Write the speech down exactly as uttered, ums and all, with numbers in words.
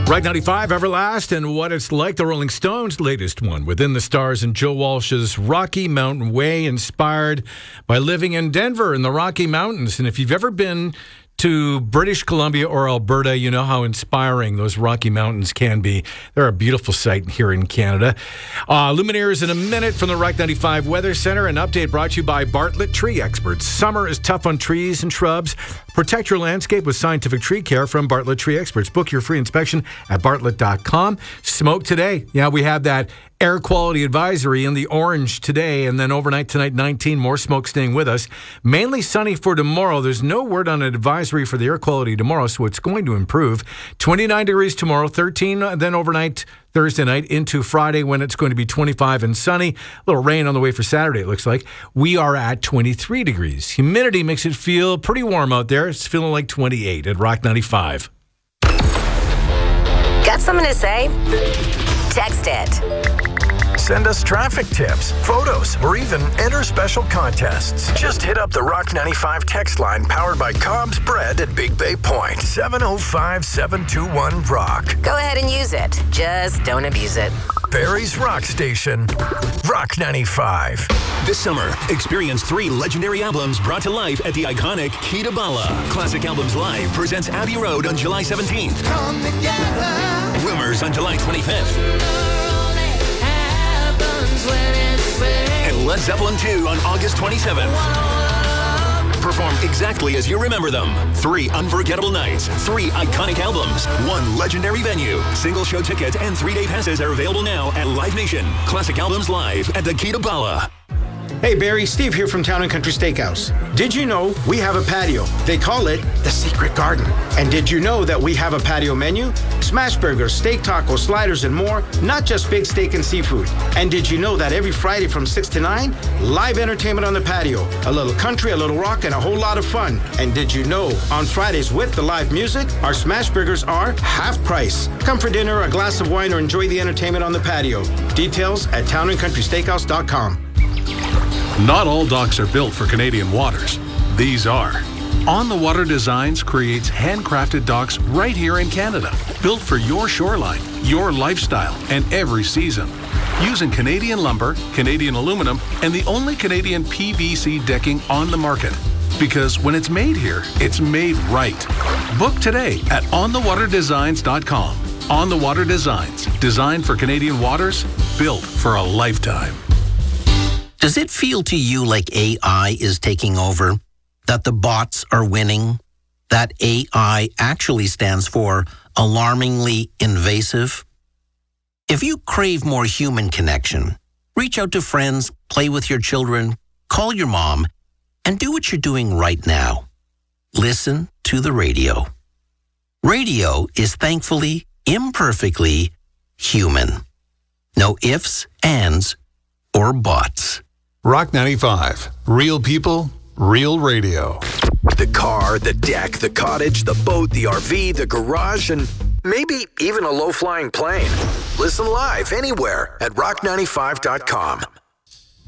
Rock ninety-five, Everlast, and What It's Like, the Rolling Stones' latest one, Within the Stars, and Joe Walsh's Rocky Mountain Way, inspired by living in Denver in the Rocky Mountains. And if you've ever been to British Columbia or Alberta, you know how inspiring those Rocky Mountains can be. They're a beautiful sight here in Canada. Uh, Lumineers in a minute from the Rock ninety-five Weather Center. An update brought to you by Bartlett Tree Experts. Summer is tough on trees and shrubs. Protect your landscape with scientific tree care from Bartlett Tree Experts. Book your free inspection at bartlett dot com. Smoke today. Yeah, we have that air quality advisory in the orange today, and then overnight tonight, nineteen, more smoke staying with us. Mainly sunny for tomorrow. There's no word on an advisory for the air quality tomorrow, so it's going to improve. twenty-nine degrees tomorrow, thirteen then overnight Thursday night into Friday when it's going to be twenty-five and sunny. A little rain on the way for Saturday, it looks like. We are at twenty-three degrees. Humidity makes it feel pretty warm out there. It's feeling like twenty-eight at Rock ninety-five. Got something to say? Text it. Send us traffic tips, photos, or even enter special contests. Just hit up the Rock ninety-five text line powered by Cobb's Bread at Big Bay Point. seven oh five, seven two one, ROCK. Go ahead and use it. Just don't abuse it. Barrie's Rock Station. Rock ninety-five. This summer, experience three legendary albums brought to life at the iconic Key to Bala. Classic Albums Live presents Abbey Road on July seventeenth. Come together. Rumours on July twenty-fifth. And Led Zeppelin two on August twenty-seventh. Perform exactly as you remember them. Three unforgettable nights, three iconic albums, one legendary venue. Single show tickets and three-day passes are available now at Live Nation. Classic Albums Live at the Key to Bala. Hey Barry, Steve here from Town and Country Steakhouse. Did you know we have a patio? They call it the Secret Garden. And did you know that we have a patio menu? Smash burgers, steak tacos, sliders, and more, not just big steak and seafood. And did you know that every Friday from six to nine, live entertainment on the patio, a little country, a little rock, and a whole lot of fun. And did you know on Fridays with the live music, our smash burgers are half price. Come for dinner, a glass of wine, or enjoy the entertainment on the patio. Details at town and country steakhouse dot com. Not all docks are built for Canadian waters. These are. On the Water Designs creates handcrafted docks right here in Canada, built for your shoreline, your lifestyle, and every season. Using Canadian lumber, Canadian aluminum, and the only Canadian P V C decking on the market. Because when it's made here, it's made right. Book today at on the water designs dot com. On the Water Designs, designed for Canadian waters, built for a lifetime. Does it feel to you like A I is taking over? That the bots are winning? That A I actually stands for alarmingly invasive? If you crave more human connection, reach out to friends, play with your children, call your mom, and do what you're doing right now. Listen to the radio. Radio is thankfully, imperfectly human. No ifs, ands, or buts. Rock ninety-five. Real people, real radio. The car, the deck, the cottage, the boat, the R V, the garage, and maybe even a low-flying plane. Listen live anywhere at rock ninety-five dot com.